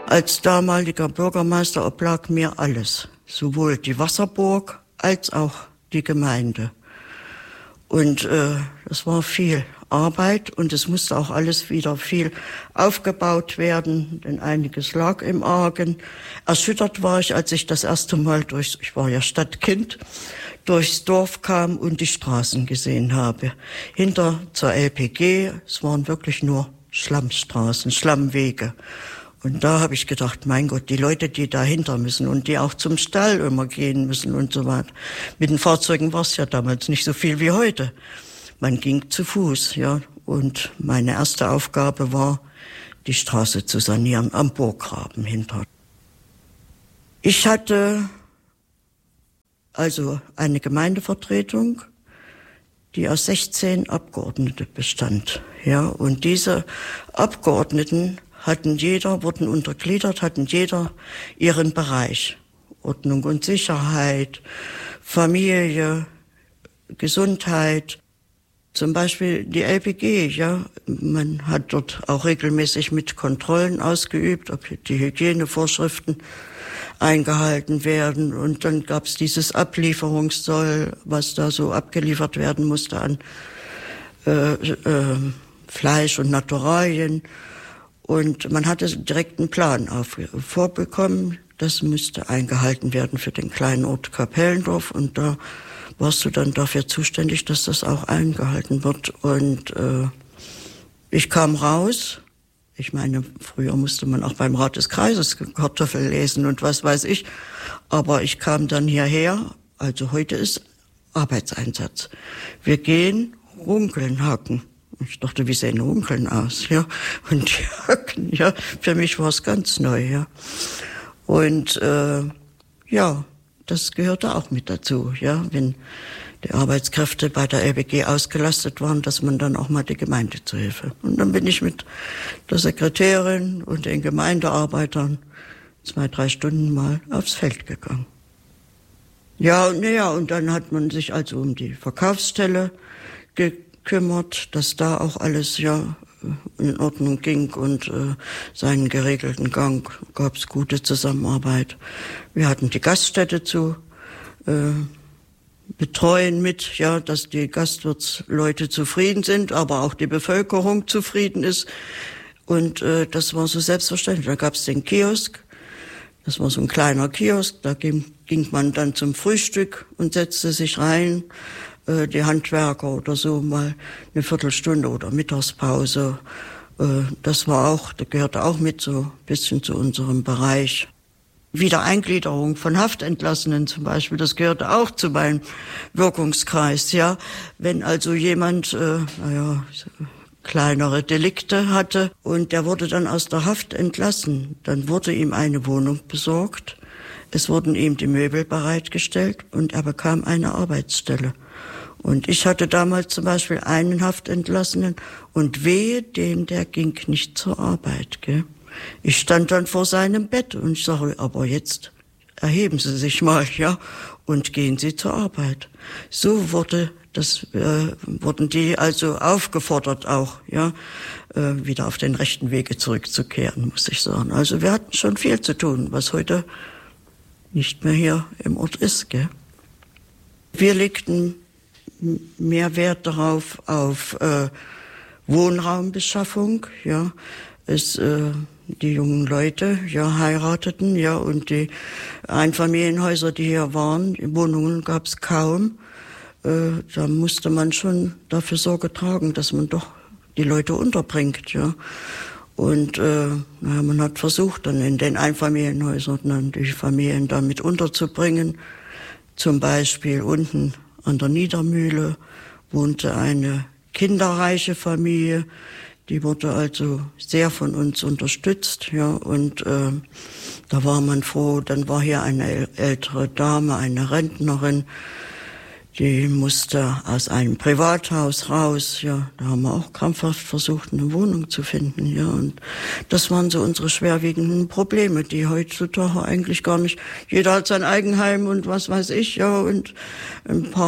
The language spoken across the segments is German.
Als damaliger Bürgermeister oblag mir alles, sowohl die Wasserburg als auch die Gemeinde. Und es war viel Arbeit und es musste auch alles wieder viel aufgebaut werden, denn einiges lag im Argen. Erschüttert war ich, als ich das erste Mal ich war ja Stadtkind, durchs Dorf kam und die Straßen gesehen habe. Hinter zur LPG, es waren wirklich nur Schlammstraßen, Schlammwege. Und da habe ich gedacht, mein Gott, die Leute, die dahinter müssen und die auch zum Stall immer gehen müssen und so weiter. Mit den Fahrzeugen war es ja damals nicht so viel wie heute. Man ging zu Fuß, ja. Und meine erste Aufgabe war, die Straße zu sanieren am Burggraben hinter. Ich hatte also eine Gemeindevertretung, die aus 16 Abgeordneten bestand, ja. Und diese Abgeordneten wurden untergliedert, hatten jeder ihren Bereich. Ordnung und Sicherheit, Familie, Gesundheit. Zum Beispiel die LPG, ja. Man hat dort auch regelmäßig mit Kontrollen ausgeübt, ob die Hygienevorschriften eingehalten werden. Und dann gab es dieses Ablieferungssoll, was da so abgeliefert werden musste an Fleisch und Naturalien. Und man hatte direkt einen Plan vorbekommen. Das müsste eingehalten werden für den kleinen Ort Kapellendorf. Und da warst du dann dafür zuständig, dass das auch eingehalten wird. Und ich kam raus. Ich meine, früher musste man auch beim Rat des Kreises Kartoffel lesen und was weiß ich. Aber ich kam dann hierher. Also heute ist Arbeitseinsatz. Wir gehen Runkeln hacken. Ich dachte, wie sehen Runkeln aus, ja? Und die Hacken, ja, für mich war es ganz neu, ja. Und ja, das gehörte auch mit dazu, ja, wenn die Arbeitskräfte bei der LBG ausgelastet waren, dass man dann auch mal die Gemeinde zu Hilfe. Und dann bin ich mit der Sekretärin und den Gemeindearbeitern 2-3 Stunden mal aufs Feld gegangen. Ja, und dann hat man sich also um die Verkaufsstelle gekümmert, dass da auch alles ja in Ordnung ging und seinen geregelten Gang, gab es gute Zusammenarbeit. Wir hatten die Gaststätte zu betreuen mit, ja, dass die Gastwirtsleute zufrieden sind, aber auch die Bevölkerung zufrieden ist. Und das war so selbstverständlich. Da gab es den Kiosk, das war so ein kleiner Kiosk, da ging man dann zum Frühstück und setzte sich rein. Die Handwerker oder so mal eine Viertelstunde oder Mittagspause. Das gehörte auch mit so ein bisschen zu unserem Bereich. Wiedereingliederung von Haftentlassenen zum Beispiel, das gehörte auch zu meinem Wirkungskreis, ja. Wenn also jemand, kleinere Delikte hatte und der wurde dann aus der Haft entlassen, dann wurde ihm eine Wohnung besorgt. Es wurden ihm die Möbel bereitgestellt und er bekam eine Arbeitsstelle. Und ich hatte damals zum Beispiel einen Haftentlassenen und wehe dem, der ging nicht zur Arbeit, gell. Ich stand dann vor seinem Bett und ich sage, aber jetzt erheben Sie sich mal, ja, und gehen Sie zur Arbeit. So wurden die also aufgefordert auch, ja, wieder auf den rechten Wege zurückzukehren, muss ich sagen. Also wir hatten schon viel zu tun, was heute nicht mehr hier im Ort ist, gell. Wir legten mehr Wert darauf, auf Wohnraumbeschaffung, ja. Die jungen Leute, ja, heirateten, ja, und die Einfamilienhäuser, die hier waren, die Wohnungen gab es kaum. Da musste man schon dafür Sorge tragen, dass man doch die Leute unterbringt, ja. Und man hat versucht, dann in den Einfamilienhäusern dann die Familien damit unterzubringen. Zum Beispiel unten an der Niedermühle wohnte eine kinderreiche Familie, die wurde also sehr von uns unterstützt, ja, und da war man froh. Dann war hier eine ältere Dame, eine Rentnerin, die musste aus einem Privathaus raus, ja, da haben wir auch krampfhaft versucht, eine Wohnung zu finden, ja, und das waren so unsere schwerwiegenden Probleme, die heutzutage eigentlich gar nicht, jeder hat sein Eigenheim und was weiß ich, ja, und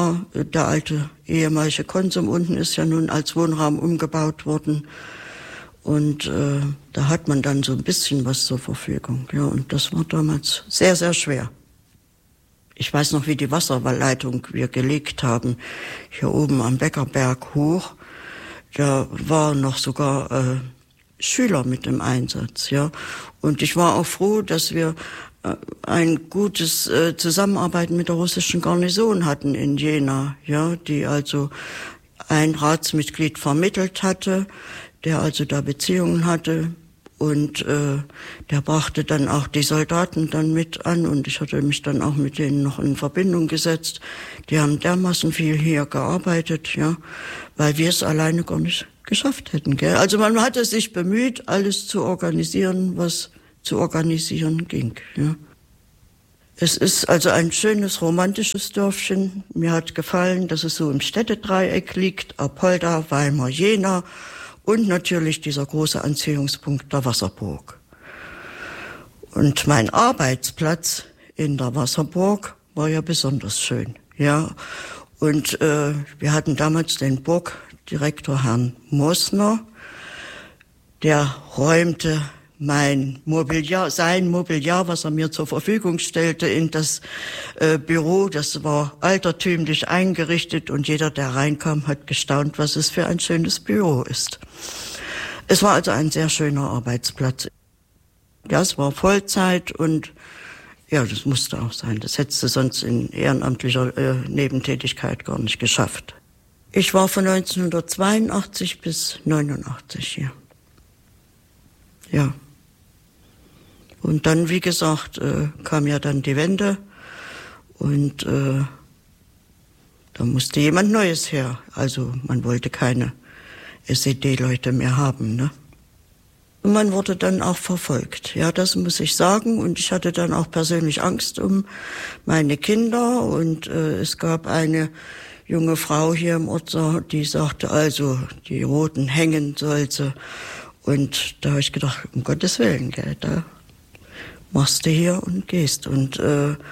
der alte ehemalige Konsum unten ist ja nun als Wohnraum umgebaut worden Und da hat man dann so ein bisschen was zur Verfügung. Ja, und das war damals sehr, sehr schwer. Ich weiß noch, wie die Wasserleitung wir gelegt haben, hier oben am Beckerberg hoch. Da waren noch sogar Schüler mit im Einsatz. Ja. Und ich war auch froh, dass wir ein gutes Zusammenarbeiten mit der russischen Garnison hatten in Jena, ja, die also ein Ratsmitglied vermittelt hatte, der also da Beziehungen hatte und der brachte dann auch die Soldaten dann mit an und ich hatte mich dann auch mit denen noch in Verbindung gesetzt. Die haben dermaßen viel hier gearbeitet, ja, weil wir es alleine gar nicht geschafft hätten, gell? Also man hatte sich bemüht, alles zu organisieren, was zu organisieren ging, ja. Es ist also ein schönes romantisches Dörfchen. Mir hat gefallen, dass es so im Städtedreieck liegt, Apolda, Weimar, Jena und natürlich dieser große Anziehungspunkt der Wasserburg. Und mein Arbeitsplatz in der Wasserburg war ja besonders schön, ja. Und wir hatten damals den Burgdirektor Herrn Mosner, der räumte sein Mobiliar, was er mir zur Verfügung stellte, in das Büro. Das war altertümlich eingerichtet und jeder, der reinkam, hat gestaunt, was es für ein schönes Büro ist. Es war also ein sehr schöner Arbeitsplatz. Ja, es war Vollzeit und ja, das musste auch sein. Das hättest du sonst in ehrenamtlicher Nebentätigkeit gar nicht geschafft. Ich war von 1982 bis 1989 hier. Ja. Und dann, wie gesagt, kam ja dann die Wende und da musste jemand Neues her. Also man wollte keine SED-Leute mehr haben, ne? Und man wurde dann auch verfolgt, ja, das muss ich sagen. Und ich hatte dann auch persönlich Angst um meine Kinder und es gab eine junge Frau hier im Ort, die sagte also, die Roten hängen soll sie. Und da habe ich gedacht, um Gottes Willen, gell, da machst du hier und gehst. Und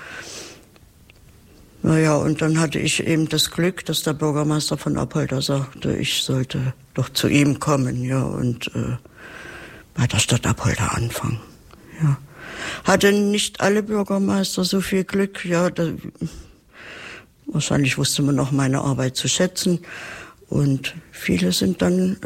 naja, und dann hatte ich eben das Glück, dass der Bürgermeister von Apolda sagte, ich sollte doch zu ihm kommen, ja, und bei der Stadt Apolda anfangen. Ja. Hatte nicht alle Bürgermeister so viel Glück, ja, wahrscheinlich wusste man auch meine Arbeit zu schätzen. Und viele sind dann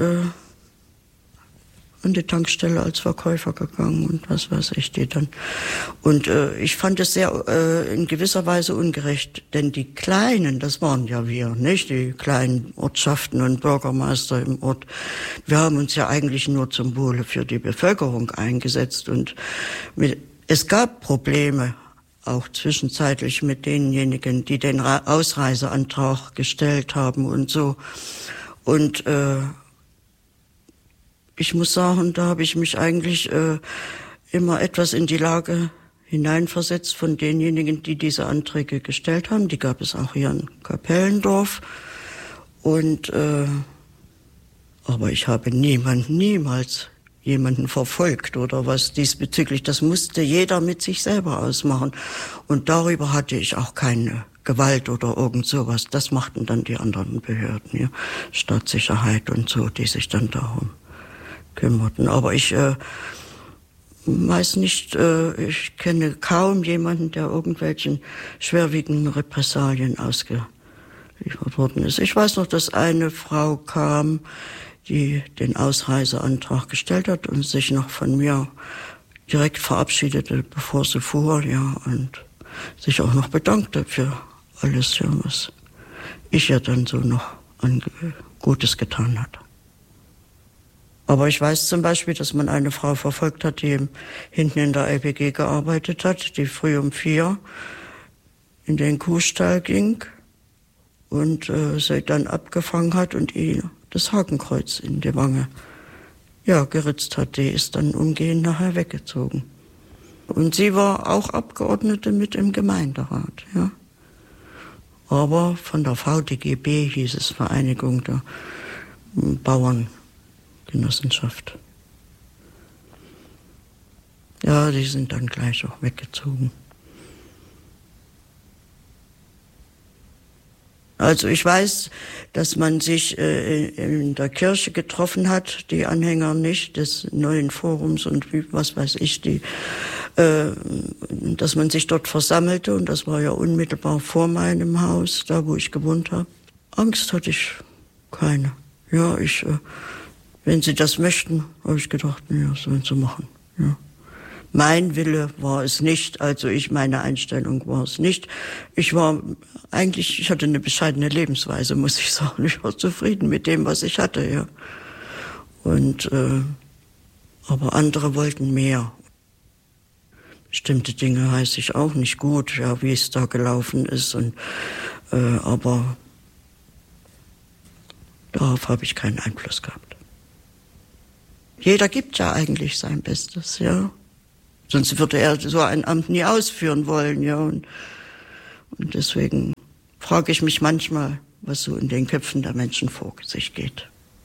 an die Tankstelle als Verkäufer gegangen und was weiß ich, die dann. Und ich fand es sehr in gewisser Weise ungerecht, denn die Kleinen, das waren ja wir, nicht? Die kleinen Ortschaften und Bürgermeister im Ort. Wir haben uns ja eigentlich nur zum Wohle für die Bevölkerung eingesetzt und es gab Probleme, auch zwischenzeitlich mit denjenigen, die den Ausreiseantrag gestellt haben und so. Und ich muss sagen, da habe ich mich eigentlich immer etwas in die Lage hineinversetzt von denjenigen, die diese Anträge gestellt haben. Die gab es auch hier in Kapellendorf. Und aber ich habe niemals jemanden verfolgt oder was diesbezüglich. Das musste jeder mit sich selber ausmachen. Und darüber hatte ich auch keine Gewalt oder irgend sowas. Das machten dann die anderen Behörden, ja, Staatssicherheit und so, die sich dann darum kümmerten. Aber ich weiß nicht, ich kenne kaum jemanden, der irgendwelchen schwerwiegenden Repressalien ausgeliefert worden ist. Ich weiß noch, dass eine Frau kam, die den Ausreiseantrag gestellt hat und sich noch von mir direkt verabschiedete, bevor sie fuhr, ja, und sich auch noch bedankte für alles, ja, was ich ja dann so noch an Gutes getan hatte. Aber ich weiß zum Beispiel, dass man eine Frau verfolgt hat, die hinten in der LPG gearbeitet hat, die früh um 4 in den Kuhstall ging und sie dann abgefangen hat und ihr das Hakenkreuz in die Wange, ja, geritzt hat. Die ist dann umgehend nachher weggezogen. Und sie war auch Abgeordnete mit im Gemeinderat, ja. Aber von der VDGB hieß es, Vereinigung der Bauerngenossenschaft. Ja, die sind dann gleich auch weggezogen. Also ich weiß, dass man sich in der Kirche getroffen hat, die Anhänger nicht des neuen Forums und was weiß ich, dass man sich dort versammelte, und das war ja unmittelbar vor meinem Haus, da wo ich gewohnt habe. Angst hatte ich keine. Ja, wenn sie das möchten, habe ich gedacht, ja, sollen sie machen. Ja. Mein Wille war es nicht, also meine Einstellung war es nicht. Ich hatte eine bescheidene Lebensweise, muss ich sagen. Ich war zufrieden mit dem, was ich hatte, ja. Aber andere wollten mehr. Bestimmte Dinge weiß ich auch nicht gut, ja, wie es da gelaufen ist, aber darauf habe ich keinen Einfluss gehabt. Jeder gibt ja eigentlich sein Bestes, ja. Sonst würde er so ein Amt nie ausführen wollen, ja. Und deswegen frage ich mich manchmal, was so in den Köpfen der Menschen vor sich geht.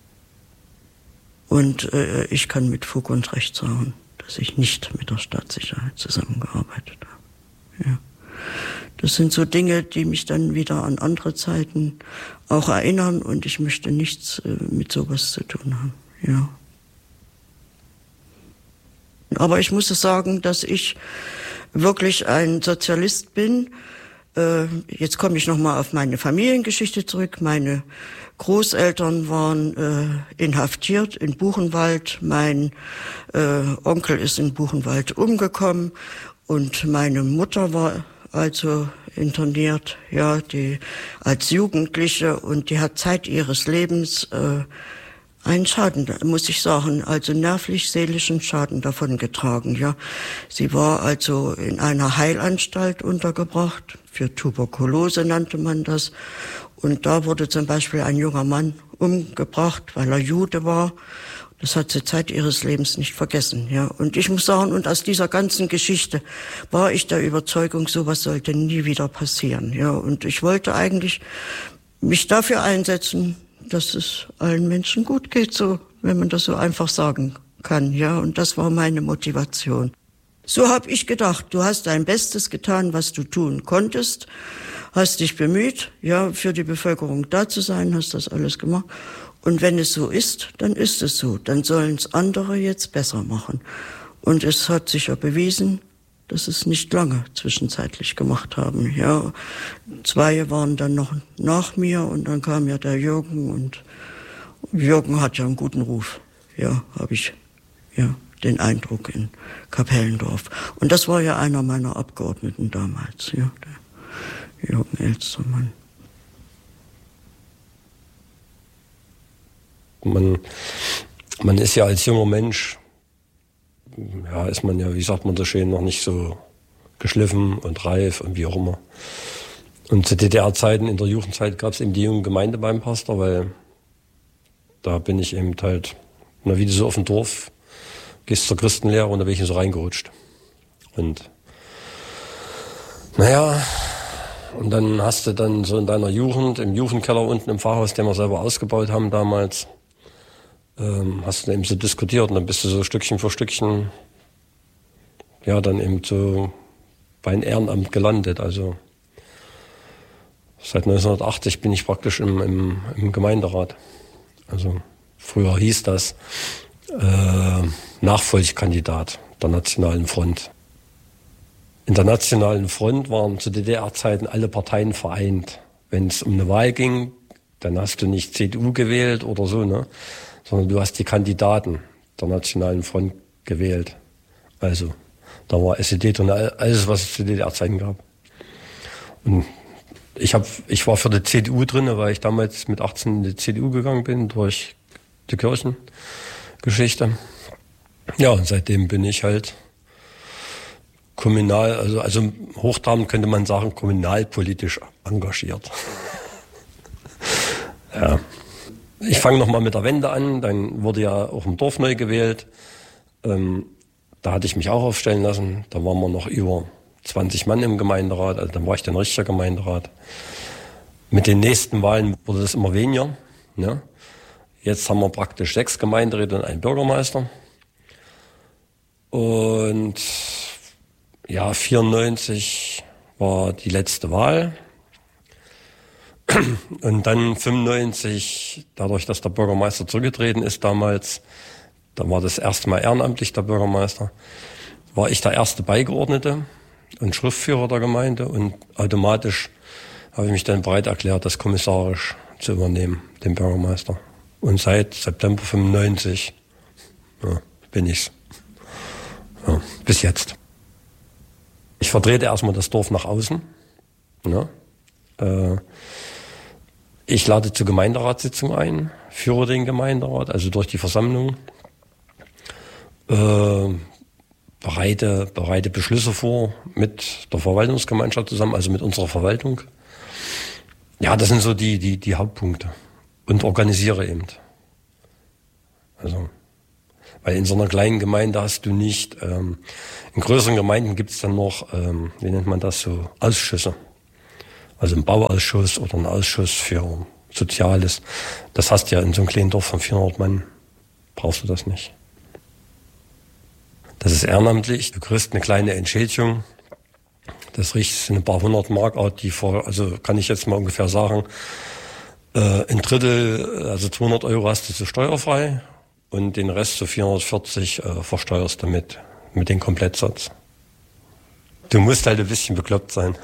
Und ich kann mit Fug und Recht sagen, dass ich nicht mit der Staatssicherheit zusammengearbeitet habe. Ja. Das sind so Dinge, die mich dann wieder an andere Zeiten auch erinnern, und ich möchte nichts mit sowas zu tun haben. Ja. Aber ich muss sagen, dass ich wirklich ein Sozialist bin. Jetzt komme ich nochmal auf meine Familiengeschichte zurück. Meine Großeltern waren inhaftiert in Buchenwald. Mein Onkel ist in Buchenwald umgekommen und meine Mutter war also interniert, ja, die als Jugendliche, und die hat Zeit ihres Lebens einen Schaden, muss ich sagen, also nervlich-seelischen Schaden davongetragen, ja. Sie war also in einer Heilanstalt untergebracht, für Tuberkulose nannte man das. Und da wurde zum Beispiel ein junger Mann umgebracht, weil er Jude war. Das hat sie Zeit ihres Lebens nicht vergessen, ja. Und ich muss sagen, und aus dieser ganzen Geschichte war ich der Überzeugung, sowas sollte nie wieder passieren, ja. Und ich wollte eigentlich mich dafür einsetzen, dass es allen Menschen gut geht, so, wenn man das so einfach sagen kann, ja. Und das war meine Motivation. So habe ich gedacht, du hast dein Bestes getan, was du tun konntest, hast dich bemüht, ja, für die Bevölkerung da zu sein, hast das alles gemacht. Und wenn es so ist, dann ist es so. Dann sollen es andere jetzt besser machen. Und es hat sich ja bewiesen, dass es nicht lange zwischenzeitlich gemacht haben. Ja, 2 waren dann noch nach mir, und dann kam ja der Jürgen, und Jürgen hat ja einen guten Ruf. Ja, habe ich den Eindruck in Kapellendorf. Und das war ja einer meiner Abgeordneten damals, ja, der Jürgen Elstermann. Man ist ja als junger Mensch, ja, ist man ja, wie sagt man so schön, noch nicht so geschliffen und reif und wie auch immer. Und zu DDR-Zeiten, in der Jugendzeit, gab es eben die junge Gemeinde beim Pastor, weil da bin ich eben halt, wie du so auf dem Dorf gehst zur Christenlehre, und da bin ich so reingerutscht. Und und dann hast du dann so in deiner Jugend, im Jugendkeller unten im Pfarrhaus, den wir selber ausgebaut haben damals, hast du eben so diskutiert, und dann bist du so Stückchen für Stückchen, ja, dann eben so bei einem Ehrenamt gelandet. Also seit 1980 bin ich praktisch im Gemeinderat. Also früher hieß das Nachfolgekandidat der Nationalen Front. In der Nationalen Front waren zu DDR-Zeiten alle Parteien vereint. Wenn es um eine Wahl ging, dann hast du nicht CDU gewählt oder so, ne? Sondern du hast die Kandidaten der Nationalen Front gewählt. Also da war SED drin, alles, was es zu DDR-Zeiten gab. Und ich war für die CDU drin, weil ich damals mit 18 in die CDU gegangen bin, durch die Kirchengeschichte. Ja, und seitdem bin ich halt also hochtrabend könnte man sagen, kommunalpolitisch engagiert. Ja. Ich fange nochmal mit der Wende an, dann wurde ja auch im Dorf neu gewählt. Da hatte ich mich auch aufstellen lassen. Da waren wir noch über 20 Mann im Gemeinderat, also dann war ich dann richtiger Gemeinderat. Mit den nächsten Wahlen wurde das immer weniger. Ne? Jetzt haben wir praktisch 6 Gemeinderäte und einen Bürgermeister. Und ja, 94 war die letzte Wahl. Und dann 95, dadurch, dass der Bürgermeister zurückgetreten ist damals, da war das erste Mal ehrenamtlich der Bürgermeister, war ich der erste Beigeordnete und Schriftführer der Gemeinde und automatisch habe ich mich dann bereit erklärt, das kommissarisch zu übernehmen, den Bürgermeister. Und seit September 95 bin ich's. Ja, bis jetzt. Ich vertrete erstmal das Dorf nach außen. Ja. Ich lade zur Gemeinderatssitzung ein, führe den Gemeinderat, also durch die Versammlung, bereite Beschlüsse vor mit der Verwaltungsgemeinschaft zusammen, also mit unserer Verwaltung. Ja, das sind so die Hauptpunkte. Und organisiere eben. Also, weil in so einer kleinen Gemeinde hast du nicht, in größeren Gemeinden gibt es dann noch, wie nennt man das, so Ausschüsse. Also ein Bauausschuss oder ein Ausschuss für Soziales. Das hast du ja in so einem kleinen Dorf von 400 Mann, brauchst du das nicht. Das ist ehrenamtlich. Du kriegst eine kleine Entschädigung. Das sind ein paar 100 Mark, also kann ich jetzt mal ungefähr sagen, ein Drittel, also 200 Euro hast du so steuerfrei und den Rest, so 440, versteuerst du mit dem Komplettsatz. Du musst halt ein bisschen bekloppt sein.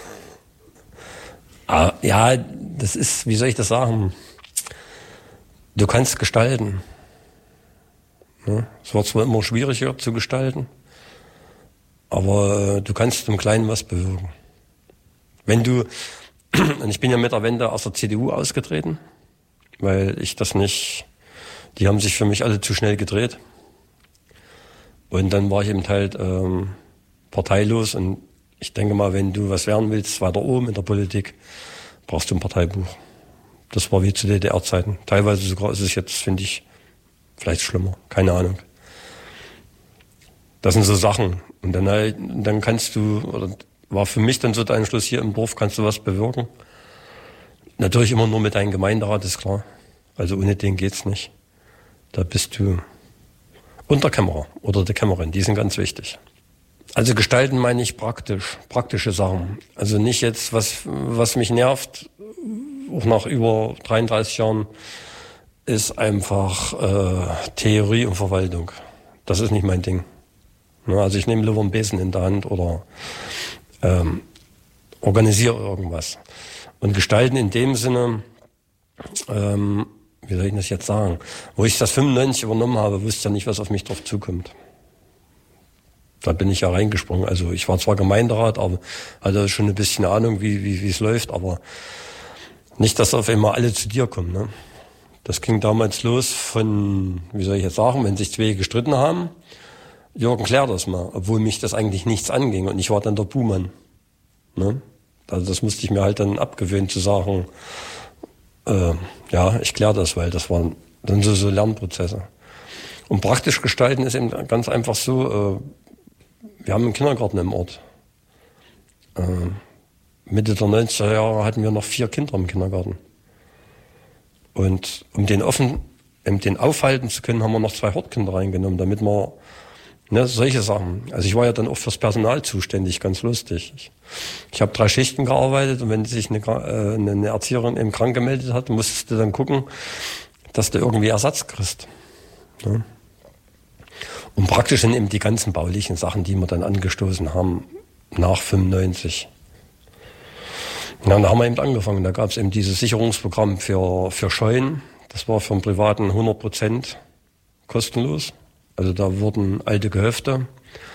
Ja, das ist, wie soll ich das sagen? Du kannst gestalten. Ja, es wird zwar immer schwieriger zu gestalten, aber du kannst im Kleinen was bewirken. Und ich bin ja mit der Wende aus der CDU ausgetreten, weil ich das nicht, die haben sich für mich alle zu schnell gedreht. Und dann war ich eben halt parteilos und ich denke mal, wenn du was werden willst, weiter oben in der Politik, brauchst du ein Parteibuch. Das war wie zu DDR-Zeiten. Teilweise sogar ist es jetzt, finde ich, vielleicht schlimmer. Keine Ahnung. Das sind so Sachen. Und dann kannst du, oder war für mich dann so der Entschluss, hier im Dorf kannst du was bewirken. Natürlich immer nur mit deinem Gemeinderat, ist klar. Also ohne den geht's nicht. Da bist du und der Kämmerer oder der Kämmerin, die sind ganz wichtig. Also gestalten meine ich praktische Sachen. Also nicht jetzt, was mich nervt, auch nach über 33 Jahren, ist einfach Theorie und Verwaltung. Das ist nicht mein Ding. Ja, also ich nehme lieber einen Besen in der Hand oder organisiere irgendwas. Und gestalten in dem Sinne, wie soll ich das jetzt sagen, wo ich das 95 übernommen habe, wusste ja nicht, was auf mich drauf zukommt. Da bin ich ja reingesprungen. Also ich war zwar Gemeinderat, aber hatte schon ein bisschen Ahnung, wie es läuft, aber nicht, dass auf einmal alle zu dir kommen. Ne? Das ging damals los von, wie soll ich jetzt sagen, wenn sich zwei gestritten haben, Jürgen, klär das mal, obwohl mich das eigentlich nichts anging und ich war dann der Buhmann. Ne? Also das musste ich mir halt dann abgewöhnen zu sagen, ja, ich kläre das, weil das waren dann so Lernprozesse. Und praktisch gestalten ist eben ganz einfach so, wir haben einen Kindergarten im Ort. Mitte der 90er Jahre hatten wir noch 4 Kinder im Kindergarten. Und um den aufhalten zu können, haben wir noch 2 Hortkinder reingenommen, damit wir, ne, solche Sachen. Also ich war ja dann auch fürs Personal zuständig, ganz lustig. Ich habe 3 Schichten gearbeitet und wenn sich eine Erzieherin eben krank gemeldet hat, musstest du dann gucken, dass du irgendwie Ersatz kriegst. Ja. Und praktisch sind eben die ganzen baulichen Sachen, die wir dann angestoßen haben, nach 95. Ja, und da haben wir eben angefangen. Da gab es eben dieses Sicherungsprogramm für Scheunen. Das war für einen Privaten 100% kostenlos. Also da wurden alte Gehöfte,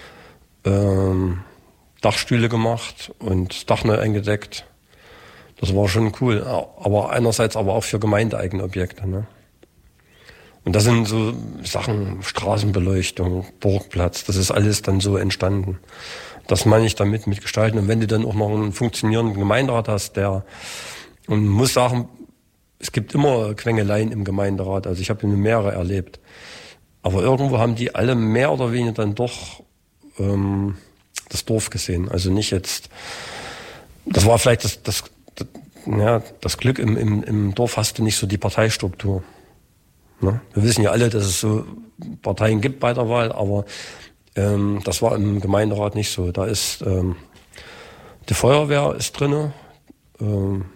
Dachstühle gemacht und Dach neu eingedeckt. Das war schon cool. Aber einerseits aber auch für gemeindeeigene Objekte. Ne? Und das sind so Sachen, Straßenbeleuchtung, Burgplatz, das ist alles dann so entstanden. Das meine ich damit mit Gestalten. Und wenn du dann auch noch einen funktionierenden Gemeinderat hast, und muss sagen, es gibt immer Quengeleien im Gemeinderat, also ich habe mehrere erlebt. Aber irgendwo haben die alle mehr oder weniger dann doch das Dorf gesehen. Also nicht jetzt, das war vielleicht das Glück, im Dorf hast du nicht so die Parteistruktur. Ne? Wir wissen ja alle, dass es so Parteien gibt bei der Wahl, aber das war im Gemeinderat nicht so. Da ist die Feuerwehr ist drinne,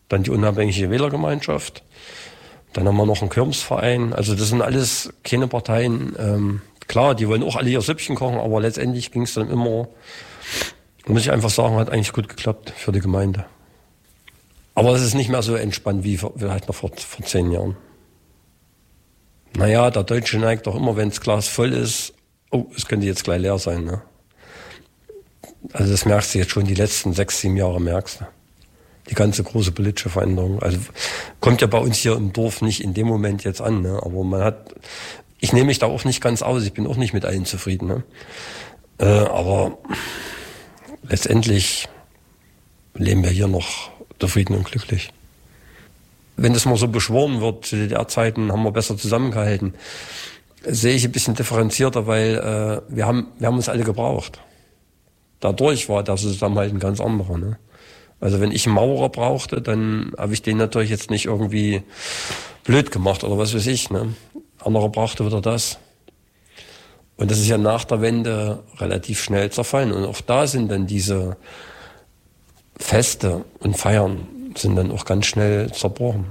dann die unabhängige Wählergemeinschaft, dann haben wir noch einen Kirmsverein. Also das sind alles keine Parteien. Klar, die wollen auch alle ihr Süppchen kochen, aber letztendlich ging es dann immer, muss ich einfach sagen, hat eigentlich gut geklappt für die Gemeinde. Aber es ist nicht mehr so entspannt wie halt noch vor 10 Jahren. Naja, der Deutsche neigt doch immer, wenn das Glas voll ist, oh, es könnte jetzt gleich leer sein. Ne? Also das merkst du jetzt schon, die letzten 6, 7 Jahre merkst du. Die ganze große politische Veränderung. Also kommt ja bei uns hier im Dorf nicht in dem Moment jetzt an. Ne? Aber ich nehme mich da auch nicht ganz aus. Ich bin auch nicht mit allen zufrieden. Ne? Aber letztendlich leben wir hier noch zufrieden und glücklich. Wenn das mal so beschworen wird, zu DDR-Zeiten haben wir besser zusammengehalten, sehe ich ein bisschen differenzierter, weil wir haben uns alle gebraucht. Dadurch war der Zusammenhalt ein ganz anderer. Ne? Also wenn ich einen Maurer brauchte, dann habe ich den natürlich jetzt nicht irgendwie blöd gemacht oder was weiß ich. Ne? Anderer brauchte wieder das. Und das ist ja nach der Wende relativ schnell zerfallen. Und auch da sind dann diese Feste und Feiern sind dann auch ganz schnell zerbrochen.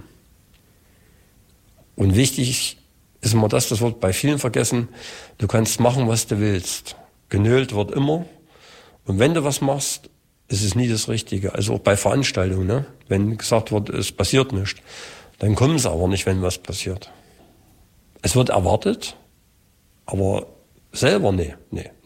Und wichtig ist immer das wird bei vielen vergessen, du kannst machen, was du willst. Genölt wird immer. Und wenn du was machst, ist es nie das Richtige. Also auch bei Veranstaltungen, ne? Wenn gesagt wird, es passiert nichts, dann kommen sie aber nicht, wenn was passiert. Es wird erwartet, aber selber nee.